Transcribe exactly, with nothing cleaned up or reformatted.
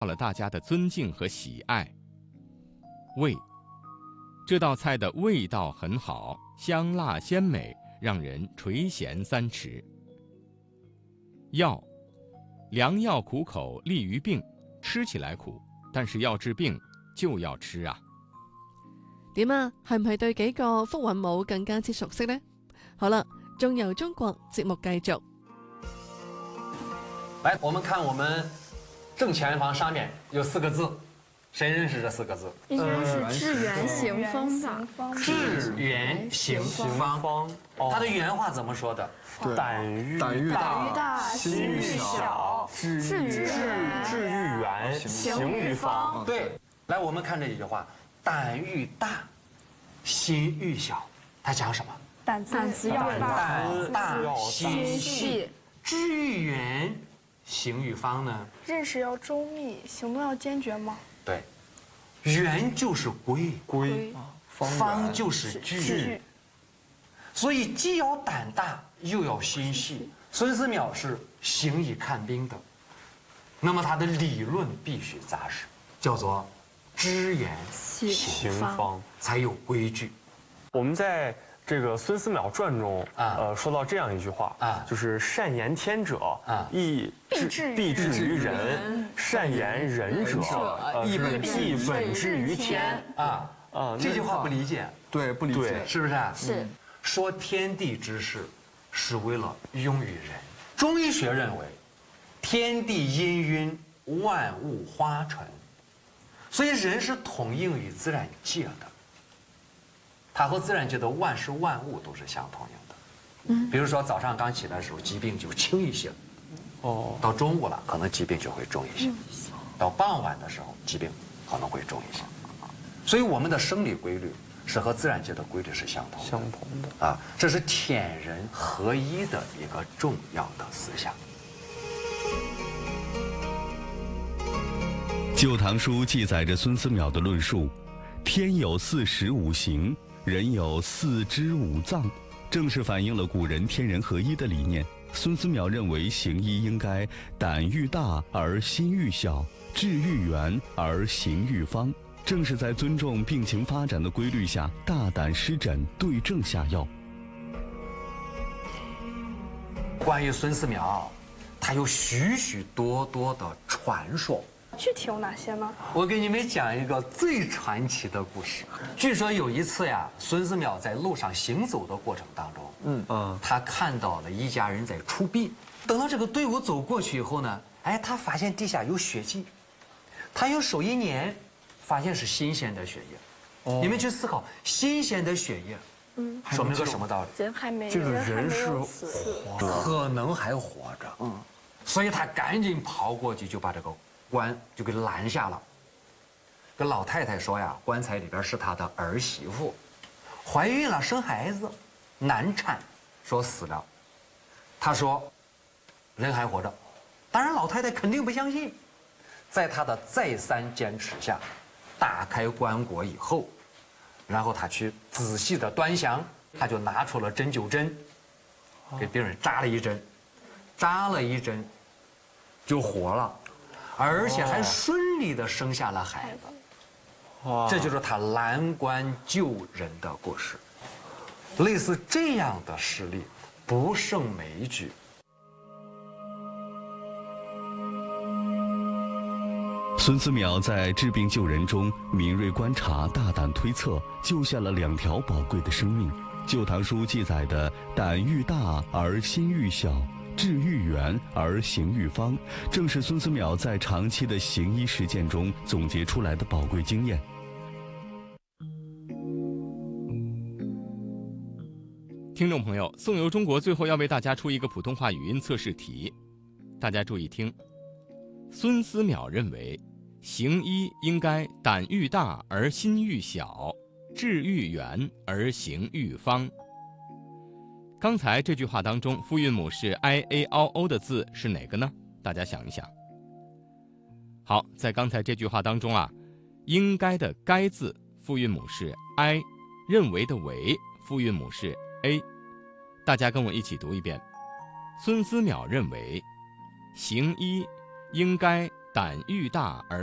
到了大家的尊敬和喜爱。味，这道菜的味道很好，香辣鲜美，让人垂涎三尺。药，良药苦口，利于病，吃起來苦，但是要治病就要吃啊。 點啊？係唔係對幾個福韻母更加之熟悉呢？好了，仲由中國節目繼續。 來，我們看我們正前方上面有四個字，誰認識這四個字？ 應該是致遠行方吧？ 致遠行方，它的原話怎麼說的？ 膽欲膽欲大， 心欲小， 致遠致欲遠，行於方。 對，來，我們看這一句話，膽欲大，心欲小，它講什麼？ 膽子要大， 膽大心細，致欲遠，行於方呢？ 認識要周密，行動要堅決嗎？ 對，遠就是規， 規， 方就是矩，所以既要膽大又要心細。孫思邈是行醫看病的，那麼他的理論必須紮實，叫做知遠行方， 才有規矩。 我們在這個《孫思邈傳》中， 啊， 呃，說到這樣一句話啊， 就是善言天者， 啊， 亦必致於人；善言人者，亦本亦本致於天。 啊啊，這句話不理解， 對，不理解， 是不是？ 是。 說天地之事，是為了用於人。中醫學認為，天地氤氲，萬物花純，所以人是統應於自然界的。它和自然界的萬事萬物都是相統應的。嗯，比如說早上剛起來的時候，疾病就輕一些。哦，到中午了，可能疾病就會重一些。到傍晚的時候，疾病可能會重一些。所以我們的生理規律是和自然界的規律是相同的。 相同的啊，這是天人合一的一個重要的思想。 《舊唐書》記載着孫思邈的論述：天有四時五行，人有四肢五臟，正是反映了古人天人合一的理念。孫思邈認為行醫應該膽欲大而心欲小，志欲遠而行欲方，正是在尊重病情發展的規律下，大膽施診，對症下藥。 關於孫思邈，他有許許多多的傳說。 具體有哪些呢？ 我給你們講一個最傳奇的故事。據說有一次呀，孫思邈在路上行走的過程當中，嗯嗯，他看到了一家人在出殯。等到這個隊伍走過去以後呢，哎，他發現地下有血跡，他用手一捏，發現是新鮮的血液。哦，你們去思考，新鮮的血液，嗯，說明個什麼道理？ 人還沒， 這個人是活，可能還活着。嗯，所以他趕緊跑過去，就把這個棺就給攔下了。這老太太說呀，棺材裡邊是她的兒媳婦，懷孕了，生孩子，難產，說死了。她說，人還活着。當然，老太太肯定不相信。在她的再三堅持下，打開棺椁以後，然後她去仔細的端詳，她就拿出了針灸針，給病人扎了一針，扎了一針，就活了。而且還順利地生下了孩子，這就是他攔棺救人的故事。類似這樣的事例不勝枚舉。 孫思邈在治病救人中敏銳觀察，大膽推測，救下了兩條寶貴的生命。《舊唐書》記載的膽欲大而心欲小，志欲遠而行欲方，正是孫思邈在長期的行醫實踐中總結出來的寶貴經驗。 聽眾朋友，宋遊中國最後要為大家出一個普通話語音測試題，大家注意聽。孫思邈認為，行醫應該膽欲大而心欲小，志欲遠而行欲方。剛才這句話當中，複韻母是 i a o o 的字是哪個呢？大家想一想。好，在剛才這句話當中啊，應該的該字複韻母是 i， 認為的為複韻母是 a。大家跟我一起讀一遍。孫思邈認為，行醫應該胆欲大而